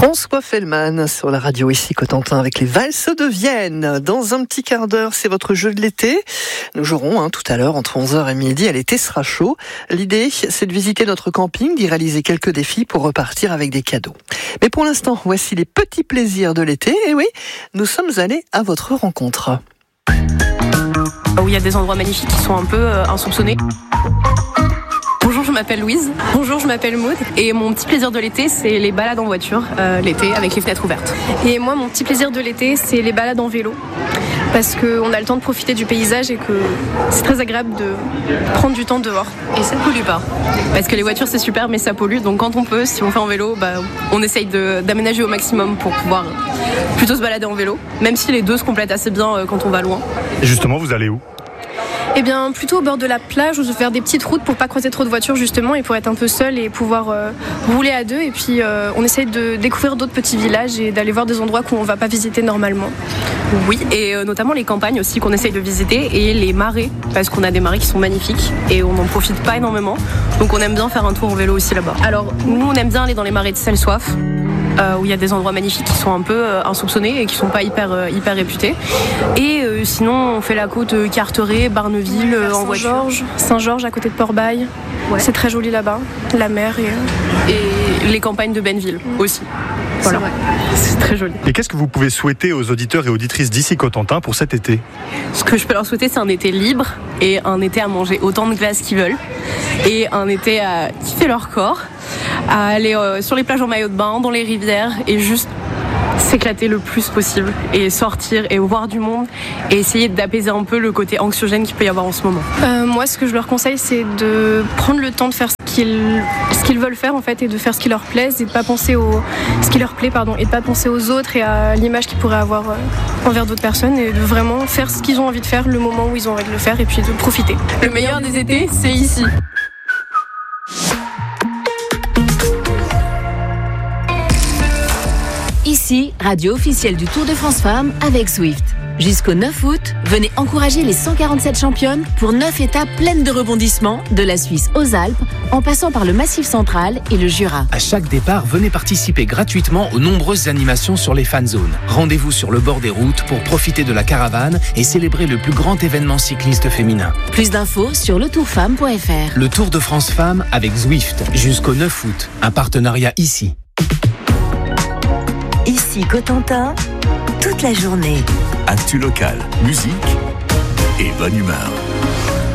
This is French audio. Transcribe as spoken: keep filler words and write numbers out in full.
François Fellman sur la radio ici Cotentin avec les valses de Vienne. Dans un petit quart d'heure, c'est votre jeu de l'été. Nous jouerons hein, tout à l'heure entre onze heures et midi à l'été sera chaud. L'idée, c'est de visiter notre camping, d'y réaliser quelques défis pour repartir avec des cadeaux. Mais pour l'instant, voici les petits plaisirs de l'été. Et oui, nous sommes allés à votre rencontre. Où il y a des endroits magnifiques qui sont un peu euh, insoupçonnés. Bonjour, je m'appelle Louise. Bonjour, je m'appelle Maud. Et mon petit plaisir de l'été, c'est les balades en voiture, euh, l'été, avec les fenêtres ouvertes. Et moi, mon petit plaisir de l'été, c'est les balades en vélo. Parce qu'on a le temps de profiter du paysage et que c'est très agréable de prendre du temps dehors. Et ça ne pollue pas. Parce que les voitures, c'est super, mais ça pollue. Donc quand on peut, si on fait en vélo, bah, on essaye de, d'aménager au maximum pour pouvoir plutôt se balader en vélo. Même si les deux se complètent assez bien euh, quand on va loin. Et justement, vous allez où ? Eh bien, plutôt au bord de la plage, ou se faire des petites routes pour pas croiser trop de voitures justement et pour être un peu seul et pouvoir euh, rouler à deux. Et puis, euh, on essaye de découvrir d'autres petits villages et d'aller voir des endroits qu'on va pas visiter normalement. Oui, et euh, notamment les campagnes aussi qu'on essaye de visiter et les marais, parce qu'on a des marais qui sont magnifiques et on n'en profite pas énormément. Donc, on aime bien faire un tour en vélo aussi là-bas. Alors, nous, on aime bien aller dans les marais de Celle-Soif. Euh, où il y a des endroits magnifiques qui sont un peu euh, insoupçonnés et qui sont pas hyper euh, hyper réputés. Et euh, sinon, on fait la côte euh, Carteret, Barneville euh, en voiture. Saint-Georges, Saint-Georges à côté de Port-Bail. Ouais. C'est très joli là-bas, la mer et euh... et les campagnes de Benneville mmh. aussi. Voilà, c'est, c'est très joli. Et qu'est-ce que vous pouvez souhaiter aux auditeurs et auditrices d'ici Cotentin pour cet été ? Ce que je peux leur souhaiter, c'est un été libre et un été à manger autant de glace qu'ils veulent et un été à kiffer leur corps, à aller euh, sur les plages en maillot de bain, dans les rivières et juste s'éclater le plus possible et sortir et voir du monde et essayer d'apaiser un peu le côté anxiogène qu'il peut y avoir en ce moment. Euh, moi, ce que je leur conseille, c'est de prendre le temps de faire ce qu'ils, ce qu'ils veulent faire en fait et de faire ce qui leur plaise et de pas penser au ce qui leur plaît pardon et de pas penser aux autres et à l'image qu'ils pourraient avoir euh, envers d'autres personnes et de vraiment faire ce qu'ils ont envie de faire le moment où ils ont envie de le faire et puis de profiter. Le meilleur des étés, c'est ici. Ici, radio officielle du Tour de France Femmes avec Zwift. Jusqu'au neuf août, venez encourager les cent quarante-sept championnes pour neuf étapes pleines de rebondissements, de la Suisse aux Alpes, en passant par le Massif central et le Jura. À chaque départ, venez participer gratuitement aux nombreuses animations sur les fan zones. Rendez-vous sur le bord des routes pour profiter de la caravane et célébrer le plus grand événement cycliste féminin. Plus d'infos sur le tour femme point f r. Le Tour de France Femmes avec Zwift, jusqu'au neuf août. Un partenariat ici. Ici Cotentin, toute la journée. Actu local, musique et bonne humeur.